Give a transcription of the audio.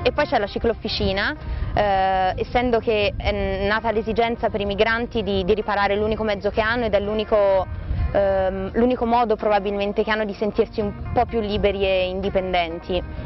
E poi c'è la ciclofficina, essendo che è nata l'esigenza per i migranti di riparare l'unico mezzo che hanno ed è l'unico modo probabilmente che hanno di sentirsi un po' più liberi e indipendenti.